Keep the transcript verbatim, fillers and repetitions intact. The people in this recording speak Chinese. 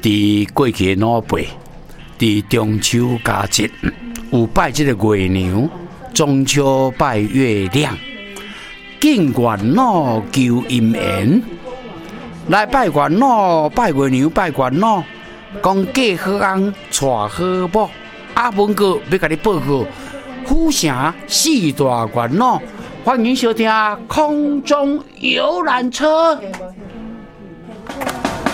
伫过去的老辈，伫中秋佳节有拜这个月娘，中秋拜月亮，敬元老求姻缘。来拜元老、拜月娘、拜元老，讲嫁好翁、娶好某。阿文哥要甲你报告，府城四大元老，欢迎收听空中游览车。